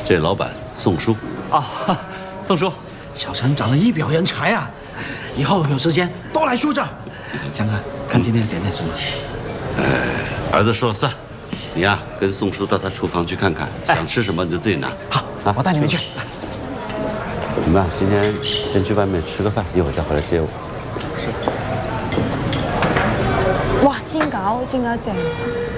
这老板宋叔。 啊，宋叔， 小陈长得一表人才啊，以后有时间多来苏州。强哥，看今天点点什么？ 儿子说了算，你呀跟宋叔到他厨房去看看，想吃什么你就自己拿。 好，我带你们去。 你们今天先去外面吃个饭，一会儿再回来接我。 哇，煎餃正。